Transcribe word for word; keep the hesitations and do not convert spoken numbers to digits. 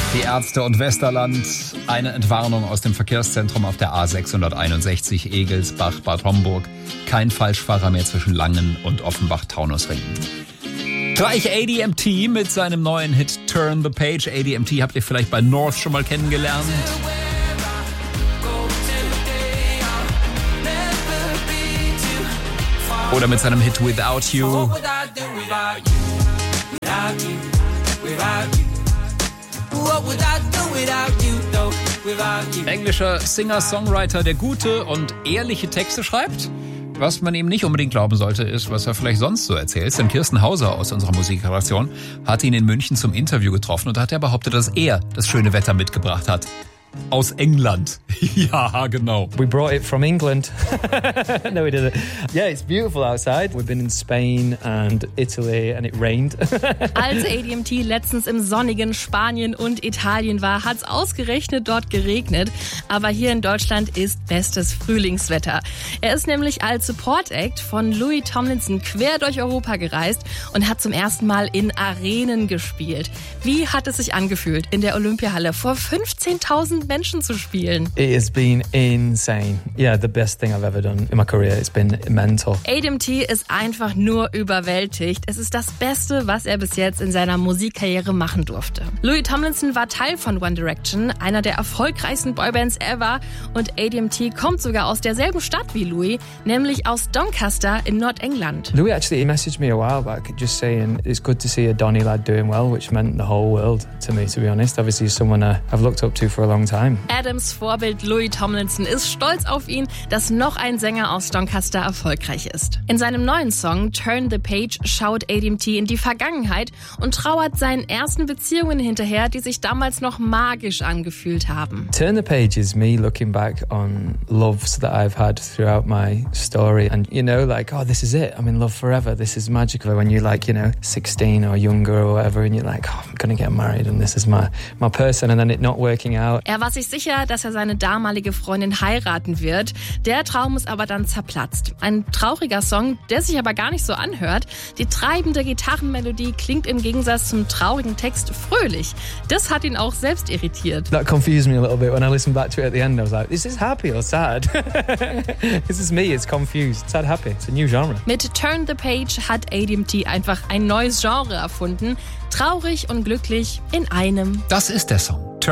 Die Ärzte und Westerland, eine Entwarnung aus dem Verkehrszentrum auf der A sechshunderteinundsechzig Egelsbach-Bad Homburg. Kein Falschfahrer mehr zwischen Langen und Offenbach-Taunusring. Gleich A D M T mit seinem neuen Hit Turn the Page. A D M T habt ihr vielleicht bei North schon mal kennengelernt. Oder mit seinem Hit Without You. Englischer Singer-Songwriter, der gute und ehrliche Texte schreibt. Was man ihm nicht unbedingt glauben sollte, ist, was er vielleicht sonst so erzählt. Denn Kirsten Hauser aus unserer Musikredaktion hat ihn in München zum Interview getroffen und hat er behauptet, dass er das schöne Wetter mitgebracht hat. Aus England. Ja, genau. We brought it from England. No, we didn't. Yeah, it's beautiful outside. We've been in Spain and Italy and it rained. Als A D M T letztens im sonnigen Spanien und Italien war, hat's ausgerechnet dort geregnet. Aber hier in Deutschland ist bestes Frühlingswetter. Er ist nämlich als Support-Act von Louis Tomlinson quer durch Europa gereist und hat zum ersten Mal in Arenen gespielt. Wie hat es sich angefühlt, in der Olympiahalle vor fünfzehntausend Menschen zu spielen? It has been insane. Yeah, the best thing I've ever done in my career. It's been mental. A D M T ist einfach nur überwältigt. Es ist das Beste, was er bis jetzt in seiner Musikkarriere machen durfte. Louis Tomlinson war Teil von One Direction, einer der erfolgreichsten Boybands ever. Und A D M T kommt sogar aus derselben Stadt wie Louis, nämlich aus Doncaster in Nordengland. Louis actually messaged me a while back just saying it's good to see a Donny lad doing well, which meant the whole world to me, to be honest. Obviously he's someone uh, I've looked up to for a long time. Adams Vorbild Louis Tomlinson ist stolz auf ihn, dass noch ein Sänger aus Doncaster erfolgreich ist. In seinem neuen Song Turn the Page schaut A D M T in die Vergangenheit und trauert seinen ersten Beziehungen hinterher, die sich damals noch magisch angefühlt haben. Turn the Page is me looking back on loves that I've had throughout my story and you know like oh this is it, I'm in love forever, this is magical when you're like you know sixteen or younger or whatever and you're like oh I'm gonna get married and this is my my person and then it not working out. Er war sich sicher, dass er seine damalige Freundin heiraten wird. Der Traum ist aber dann zerplatzt. Ein trauriger Song, der sich aber gar nicht so anhört. Die treibende Gitarrenmelodie klingt im Gegensatz zum traurigen Text fröhlich. Das hat ihn auch selbst irritiert. That confused me a little bit when I listened back to it at the end. I was like, is this happy or sad? This is me, it's confused. Sad, happy. It's a new genre. Mit Turn the Page hat A D M T einfach ein neues Genre erfunden. Traurig und glücklich in einem. Das ist der Song.